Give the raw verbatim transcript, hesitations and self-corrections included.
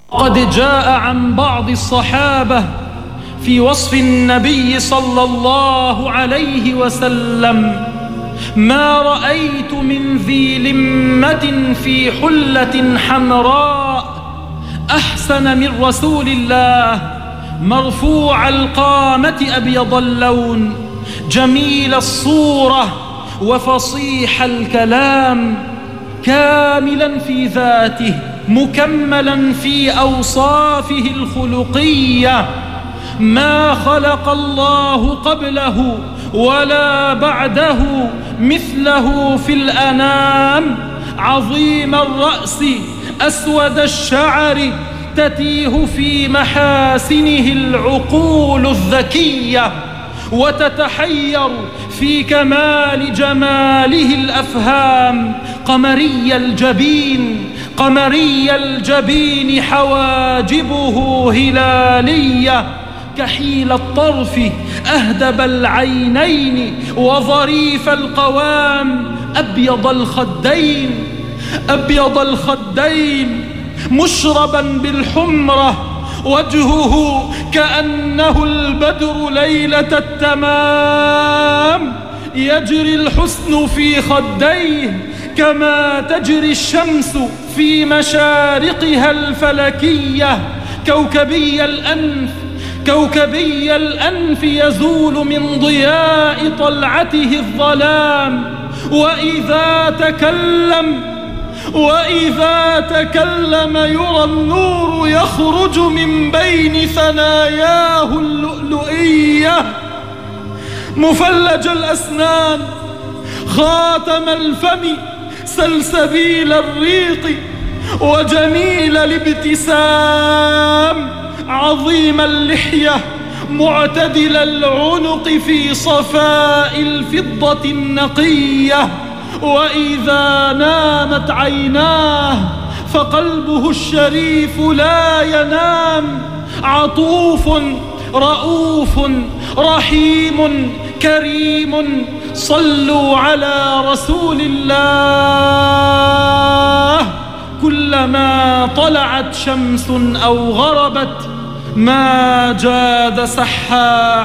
قد جاء عن بعض الصحابة في وصف النبي صلى الله عليه وسلم: ما رأيت من ذي لمة في حلة حمراء أحسن من رسول الله، مرفوع القامة أبيض اللون، جميل الصورة وفصيح الكلام، كاملا في ذاته، مكملا في أوصافه الخلقية، ما خلق الله قبله ولا بعده مثله في الأنام، عظيم الرأس أسود الشعر، تتيه في محاسنه العقول الذكية، وتتحير في كمال جماله الأفهام، قمري الجبين قمري الجبين حواجبه هلالية، كحيل الطرف أهدب العينين وظريف القوام، أبيض الخدين أبيض الخدين مشربا بالحمرة، وجهه كأنه البدر ليلة التمام، يجري الحسن في خديه كما تجري الشمس في مشارقها الفلكية، كوكبي الأنف كوكبي الأنف يزول من ضياء طلعته الظلام، وإذا تكلم وإذا تكلم يرى النور يخرج من بين ثناياه اللؤلؤية، مفلج الأسنان، خاتم الفم، سلسبيل الريق، وجميل الابتسام، عظيم اللحية، معتدل العنق في صفاء الفضة النقية، وإذا نامت عيناه فقلبه الشريف لا ينام، عطوف رؤوف رحيم كريم، صلوا على رسول الله. كلما طلعت شمس أو غربت ما جاد سحا